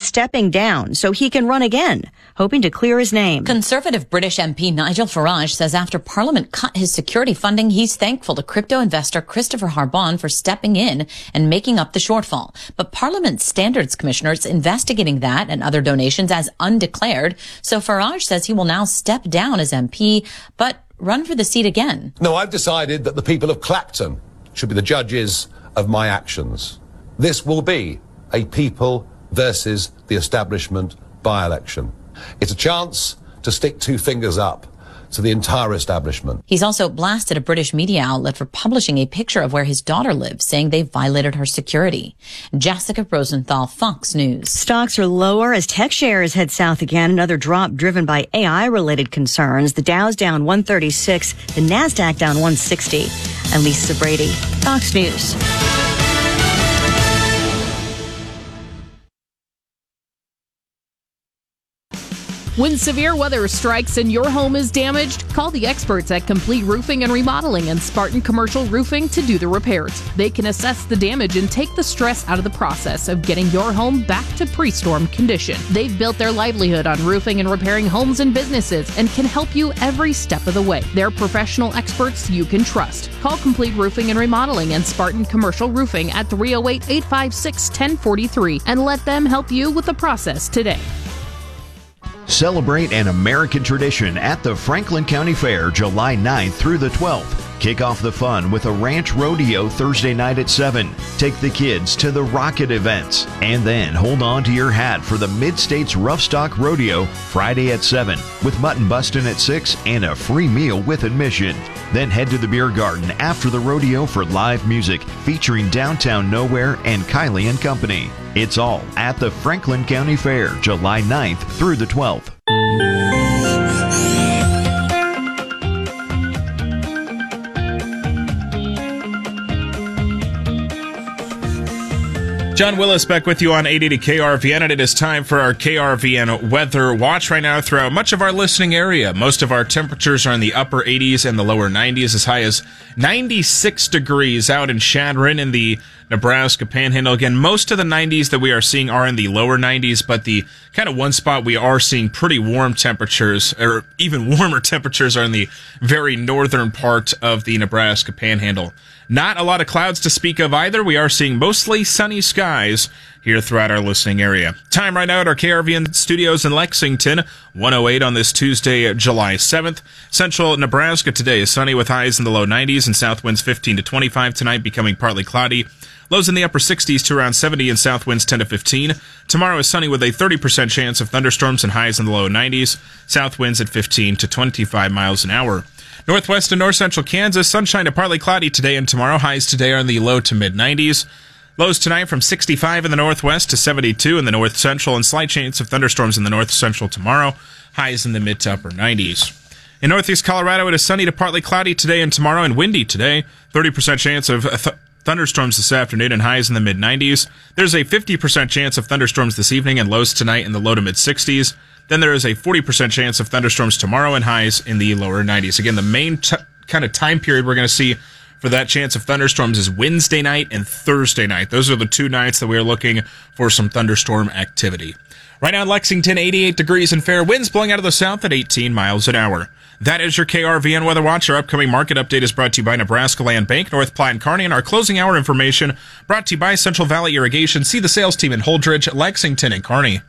stepping down so he can run again, hoping to clear his name. Conservative British MP Nigel Farage says after Parliament cut his security funding, he's thankful to crypto investor Christopher Harbon for stepping in and making up the shortfall. But Parliament Standards Commissioner is investigating that and other donations as undeclared. So Farage says he will now step down as MP, but run for the seat again. No, I've decided that the people of Clapton should be the judges of my actions. This will be a people versus the establishment by-election. It's a chance to stick two fingers up to the entire establishment. He's also blasted a British media outlet for publishing a picture of where his daughter lives, saying they violated her security. Jessica Rosenthal, Fox News. Stocks are lower as tech shares head south again. Another drop driven by AI-related concerns. The Dow's down 136, the NASDAQ down 160. I'm Lisa Brady, Fox News. When severe weather strikes and your home is damaged, call the experts at Complete Roofing and Remodeling and Spartan Commercial Roofing to do the repairs. They can assess the damage and take the stress out of the process of getting your home back to pre-storm condition. They've built their livelihood on roofing and repairing homes and businesses and can help you every step of the way. They're professional experts you can trust. Call Complete Roofing and Remodeling and Spartan Commercial Roofing at 308-856-1043 and let them help you with the process today. Celebrate an American tradition at the Franklin County Fair July 9th through the 12th. Kick off the fun with a ranch rodeo Thursday night at 7. Take the kids to the rocket events. And then hold on to your hat for the Mid-States Rough Stock Rodeo Friday at 7 with mutton bustin' at 6 and a free meal with admission. Then head to the beer garden after the rodeo for live music featuring Downtown Nowhere and Kylie and Company. It's all at the Franklin County Fair July 9th through the 12th. John Willis back with you on 880 KRVN, and it is time for our KRVN Weather Watch right now throughout much of our listening area. Most of our temperatures are in the upper 80s and the lower 90s, as high as 96 degrees out in Chadron in the Nebraska Panhandle. Again, most of the 90s that we are seeing are in the lower 90s, but the kind of one spot we are seeing pretty warm temperatures, or even warmer temperatures, are in the very northern part of the Nebraska Panhandle. Not a lot of clouds to speak of either. We are seeing mostly sunny skies here throughout our listening area. Time right now at our KRVN studios in Lexington, 108 on this Tuesday, July 7th. Central Nebraska today is sunny with highs in the low 90s and south winds 15 to 25 tonight, becoming partly cloudy. Lows in the upper 60s to around 70 and south winds 10 to 15. Tomorrow is sunny with a 30% chance of thunderstorms and highs in the low 90s. South winds at 15 to 25 miles an hour. Northwest and north central Kansas, sunshine to partly cloudy today and tomorrow. Highs today are in the low to mid 90s. Lows tonight from 65 in the northwest to 72 in the north central, and slight chance of thunderstorms in the north central tomorrow. Highs in the mid to upper 90s. In northeast Colorado, it is sunny to partly cloudy today and tomorrow, and windy today. 30% chance of thunderstorms this afternoon and highs in the mid 90s. There's a 50% chance of thunderstorms this evening and lows tonight in the low to mid 60s. Then there is a 40% chance of thunderstorms tomorrow and highs in the lower 90s. Again, the main kind of time period we're going to see for that chance of thunderstorms is Wednesday night and Thursday night. Those are the two nights that we are looking for some thunderstorm activity. Right now in Lexington, 88 degrees and fair winds blowing out of the south at 18 miles an hour. That is your KRVN Weather Watch. Our upcoming market update is brought to you by Nebraska Land Bank, North Platte and Kearney, and our closing hour information brought to you by Central Valley Irrigation. See the sales team in Holdridge, Lexington, and Kearney.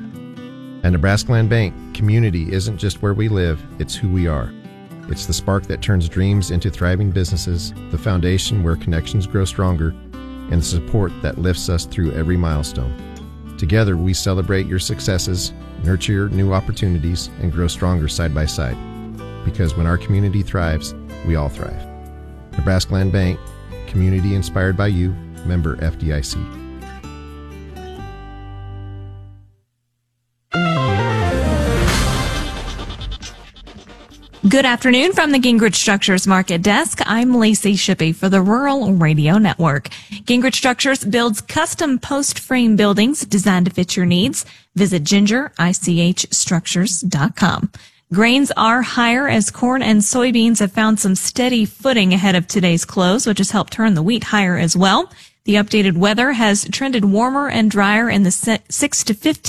At Nebraska Land Bank, community isn't just where we live, it's who we are. It's the spark that turns dreams into thriving businesses, the foundation where connections grow stronger, and the support that lifts us through every milestone. Together, we celebrate your successes, nurture new opportunities, and grow stronger side by side. Because when our community thrives, we all thrive. Nebraska Land Bank, community inspired by you, member FDIC. Good afternoon from the Gingrich Structures Market Desk. I'm Lacey Shippey for the Rural Radio Network. Gingrich Structures builds custom post-frame buildings designed to fit your needs. Visit gingerichstructures.com. Grains are higher as corn and soybeans have found some steady footing ahead of today's close, which has helped turn the wheat higher as well. The updated weather has trended warmer and drier in the 6 to 15